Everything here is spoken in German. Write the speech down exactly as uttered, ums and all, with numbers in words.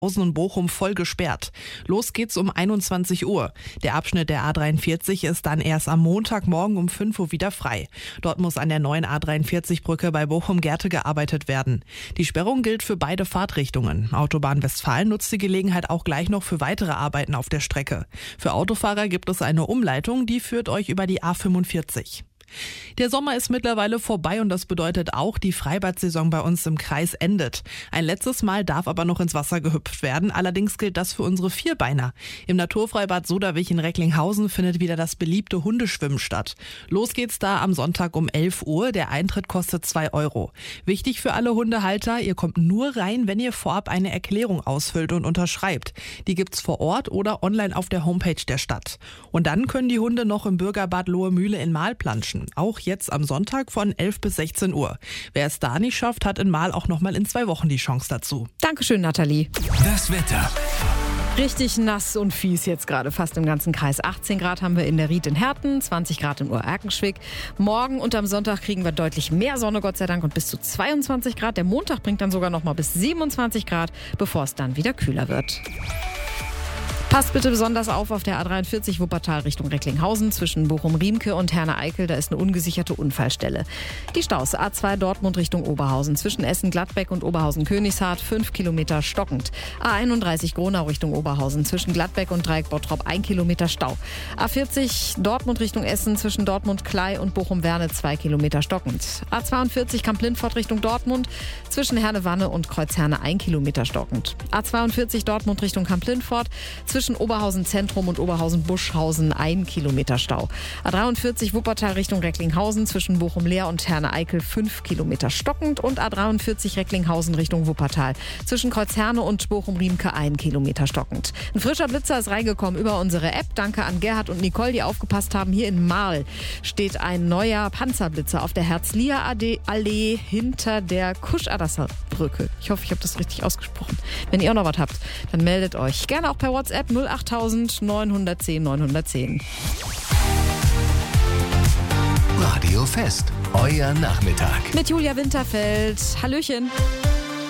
Hausen und Bochum voll gesperrt. Los geht's um einundzwanzig Uhr. Der Abschnitt der A dreiundvierzig ist dann erst am Montagmorgen um fünf Uhr wieder frei. Dort muss an der neuen A dreiundvierzig-Brücke bei Bochum-Gerte gearbeitet werden. Die Sperrung gilt für beide Fahrtrichtungen. Autobahn Westfalen nutzt die Gelegenheit auch gleich noch für weitere Arbeiten auf der Strecke. Für Autofahrer gibt es eine Umleitung, die führt euch über die A fünfundvierzig. Der Sommer ist mittlerweile vorbei und das bedeutet auch, die Freibad-Saison bei uns im Kreis endet. Ein letztes Mal darf aber noch ins Wasser gehüpft werden, allerdings gilt das für unsere Vierbeiner. Im Naturfreibad Soderwich in Recklinghausen findet wieder das beliebte Hundeschwimmen statt. Los geht's da am Sonntag um elf Uhr, der Eintritt kostet zwei Euro. Wichtig für alle Hundehalter, ihr kommt nur rein, wenn ihr vorab eine Erklärung ausfüllt und unterschreibt. Die gibt's vor Ort oder online auf der Homepage der Stadt. Und dann können die Hunde noch im Bürgerbad Lohemühle in Mahl planschen. Auch jetzt am Sonntag von elf bis sechzehn Uhr. Wer es da nicht schafft, hat in Mahl auch noch mal in zwei Wochen die Chance dazu. Dankeschön, Nathalie. Das Wetter. Richtig nass und fies jetzt gerade fast im ganzen Kreis. achtzehn Grad haben wir in der Ried in Herten, zwanzig Grad in Oerkenschwick. Morgen und am Sonntag kriegen wir deutlich mehr Sonne, Gott sei Dank, und bis zu zweiundzwanzig Grad. Der Montag bringt dann sogar noch mal bis siebenundzwanzig Grad, bevor es dann wieder kühler wird. Passt bitte besonders auf auf der A dreiundvierzig Wuppertal Richtung Recklinghausen zwischen Bochum-Riemke und Herne-Eickel. Da ist eine ungesicherte Unfallstelle. Die Staus A zwei Dortmund Richtung Oberhausen zwischen Essen-Gladbeck und Oberhausen-Königshardt fünf Kilometer stockend. A einunddreißig Gronau Richtung Oberhausen zwischen Gladbeck und Dreieck-Bottrop ein Kilometer Stau. A vierzig Dortmund Richtung Essen zwischen Dortmund-Klei und Bochum-Werne zwei Kilometer stockend. A zweiundvierzig Kamp-Lindfort Richtung Dortmund zwischen Herne-Wanne und Kreuzherne ein Kilometer stockend. A zweiundvierzig Dortmund Richtung Kamp-Lindfort zwischen Oberhausen Zentrum und Oberhausen Buschhausen ein Kilometer Stau. A dreiundvierzig Wuppertal Richtung Recklinghausen zwischen Bochum-Leer und Herne-Eickel fünf Kilometer stockend und A dreiundvierzig Recklinghausen Richtung Wuppertal zwischen Kreuzherne und Bochum-Riemke ein Kilometer stockend. Ein frischer Blitzer ist reingekommen über unsere App. Danke an Gerhard und Nicole, die aufgepasst haben. Hier in Marl steht ein neuer Panzerblitzer auf der Herzliya-Allee hinter der Kuschadasser-Brücke. Ich hoffe, ich habe das richtig ausgesprochen. Wenn ihr auch noch was habt, dann meldet euch. Gerne auch per WhatsApp null acht neun eins null neun eins null. Radio Fest, euer Nachmittag. Mit Julia Winterfeld. Hallöchen.